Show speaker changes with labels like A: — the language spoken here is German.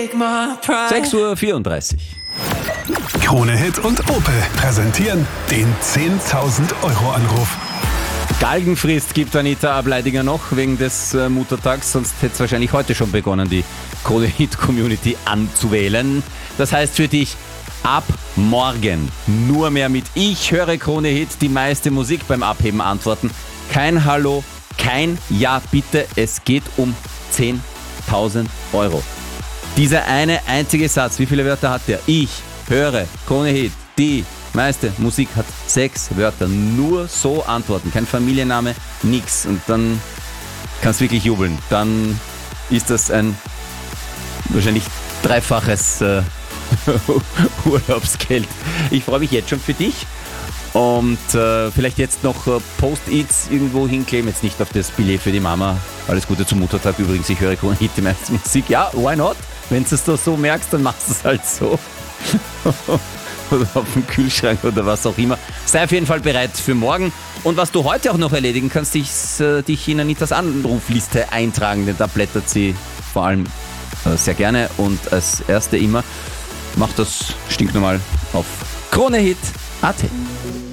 A: 6:34 Uhr.
B: Krone-Hit und Opel präsentieren den 10.000-Euro-Anruf.
A: Galgenfrist gibt Anita Ableidinger noch wegen des Muttertags, sonst hätte es wahrscheinlich heute schon begonnen, die Krone-Hit-Community anzuwählen. Das heißt für dich, ab morgen nur mehr mit Ich höre Krone-Hit, die meiste Musik beim Abheben antworten. Kein Hallo, kein Ja, bitte, es geht um 10.000 Euro. Dieser eine einzige Satz, wie viele Wörter hat der? Ich höre Krone-Hit, die meiste Musik hat 6 Wörter. Nur so antworten, kein Familienname, nix. Und dann kannst du wirklich jubeln. Dann ist das ein wahrscheinlich dreifaches Urlaubsgeld. Ich freue mich jetzt schon für dich. Und vielleicht jetzt noch Post-its irgendwo hinkleben. Jetzt nicht auf das Billett für die Mama. Alles Gute zum Muttertag. Übrigens, ich höre Krone-Hit, die meiste Musik. Ja, why not? Wenn du es so merkst, dann machst du es halt so. Oder auf dem Kühlschrank oder was auch immer. Sei auf jeden Fall bereit für morgen. Und was du heute auch noch erledigen kannst, ist dich in Anitas Anrufliste eintragen, denn da blättert sie vor allem sehr gerne. Und als erste immer, mach das stinknormal auf Krone-Hit.at.